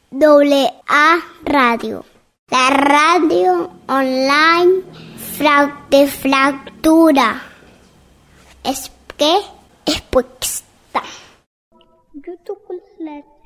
WA Radio. La radio online de fractura. Es que es puesta. YouTube